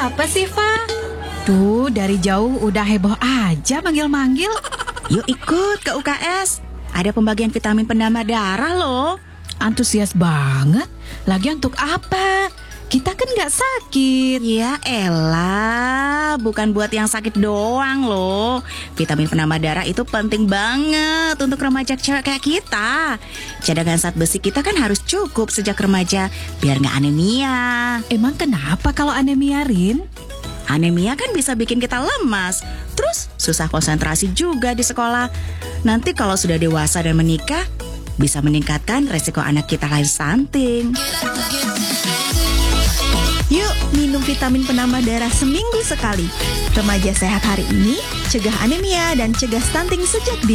apa sih, Fa? Tuh, dari jauh udah heboh aja manggil-manggil. Yuk ikut ke UKS. Ada pembagian vitamin penambah darah loh. Antusias banget. Lagian untuk apa? Kita kan nggak sakit. Ya elah, bukan buat yang sakit doang loh. Vitamin penambah darah itu penting banget untuk remaja cewek kayak kita. Cadangan zat besi kita kan harus cukup sejak remaja, biar nggak anemia. Emang kenapa kalau anemia, Rin? Anemia kan bisa bikin kita lemas, terus susah konsentrasi juga di sekolah. Nanti kalau sudah dewasa dan menikah, bisa meningkatkan resiko anak kita lahir stunting. Yuk minum vitamin penambah darah seminggu sekali. Remaja sehat hari ini, cegah anemia dan cegah stunting sejak dini.